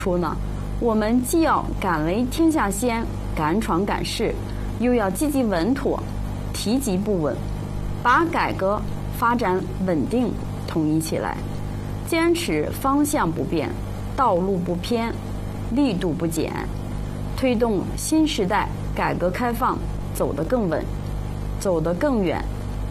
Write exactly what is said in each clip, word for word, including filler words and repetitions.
出呢，我们既要敢为天下先，敢闯敢试，又要积极稳妥，提及不稳，把改革发展稳定统一起来，坚持方向不变，道路不偏，力度不减，推动新时代改革开放走得更稳，走得更远。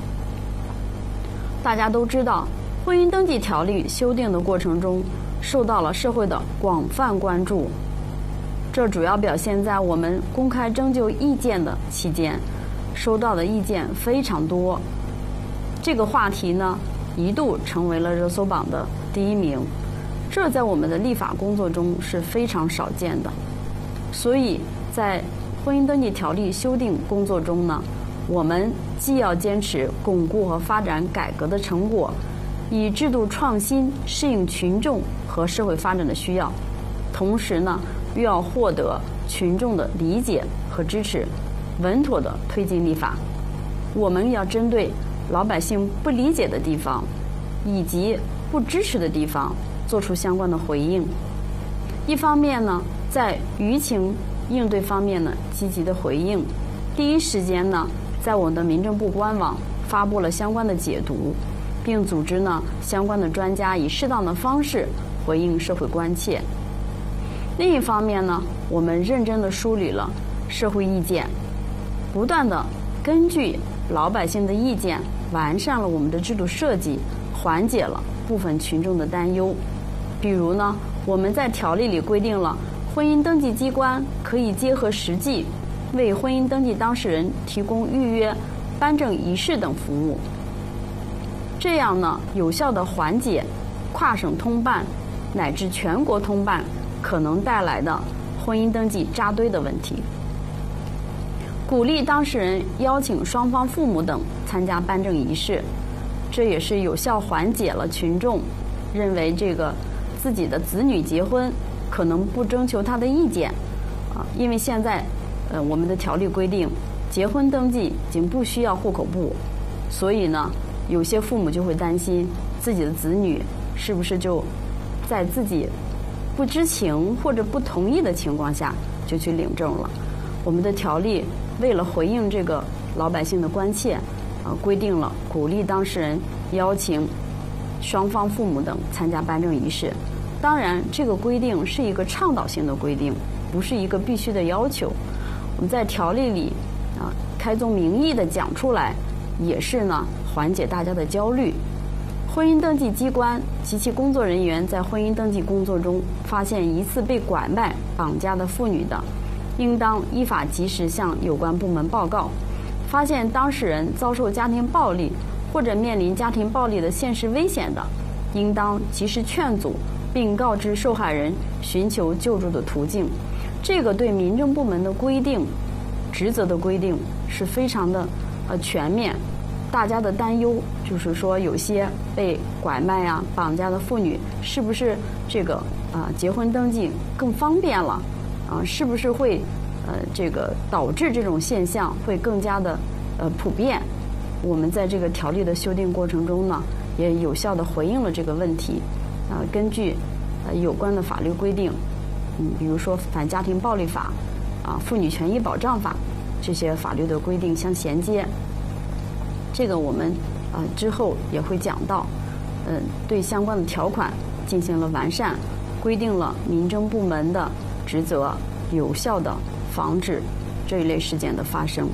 大家都知道，婚姻登记条例修订的过程中受到了社会的广泛关注，这主要表现在我们公开征求意见的期间，收到的意见非常多。这个话题呢，一度成为了热搜榜的第一名，这在我们的立法工作中是非常少见的。所以在婚姻登记条例修订工作中呢，我们既要坚持巩固和发展改革的成果，以制度创新适应群众和社会发展的需要，同时呢，又要获得群众的理解和支持，稳妥地推进立法。我们要针对老百姓不理解的地方以及不支持的地方做出相关的回应。一方面呢，在舆情应对方面呢，积极的回应，第一时间呢，在我们的民政部官网发布了相关的解读，并组织呢相关的专家以适当的方式回应社会关切。另一方面呢，我们认真地梳理了社会意见，不断地根据老百姓的意见，完善了我们的制度设计，缓解了部分群众的担忧。比如呢，我们在条例里规定了婚姻登记机关可以结合实际，为婚姻登记当事人提供预约、颁证仪式等服务，这样呢，有效地缓解跨省通办乃至全国通办可能带来的婚姻登记扎堆的问题。鼓励当事人邀请双方父母等参加颁证仪式，这也是有效缓解了群众认为这个自己的子女结婚可能不征求他的意见啊，因为现在呃我们的条例规定，结婚登记已经不需要户口簿，所以呢，有些父母就会担心自己的子女是不是就在自己不知情或者不同意的情况下就去领证了。我们的条例为了回应这个老百姓的关切，呃，规定了鼓励当事人邀请双方父母等参加颁证仪式。当然，这个规定是一个倡导性的规定，不是一个必须的要求。我们在条例里啊，开宗明义的讲出来，也是呢缓解大家的焦虑。婚姻登记机关及其工作人员在婚姻登记工作中发现疑似被拐卖、绑架的妇女的，应当依法及时向有关部门报告；发现当事人遭受家庭暴力或者面临家庭暴力的现实危险的，应当及时劝阻，并告知受害人寻求救助的途径。这个对民政部门的规定、职责的规定是非常的呃全面。大家的担忧就是说，有些被拐卖啊、绑架的妇女，是不是这个啊、呃、结婚登记更方便了啊？是不是会呃这个导致这种现象会更加的呃普遍？我们在这个条例的修订过程中呢，也有效地回应了这个问题。啊、呃，根据呃有关的法律规定，嗯，比如说《反家庭暴力法》啊、《妇女权益保障法》这些法律的规定相衔接。这个我们呃之后也会讲到，嗯、呃，对相关的条款进行了完善，规定了民政部门的职责，有效地防止这一类事件的发生。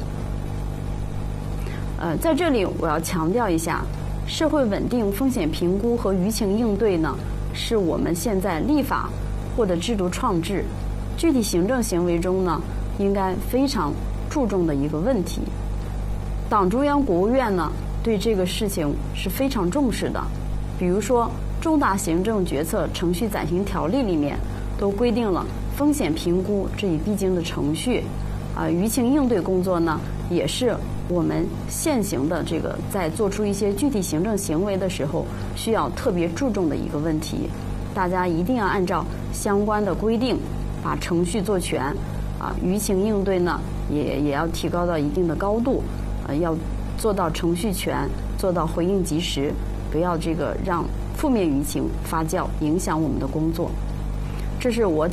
呃，在这里我要强调一下，社会稳定风险评估和舆情应对呢，是我们现在立法或者制度创制、具体行政行为中呢，应该非常注重的一个问题。党中央、国务院呢，对这个事情是非常重视的。比如说，重大行政决策程序暂行条例里面都规定了风险评估这一必经的程序，啊、呃，舆情应对工作呢，也是我们现行的这个在做出一些具体行政行为的时候需要特别注重的一个问题。大家一定要按照相关的规定，把程序做全，啊、呃，舆情应对呢，也也要提高到一定的高度。呃，要做到程序全，做到回应及时，不要这个让负面舆情发酵，影响我们的工作。这是我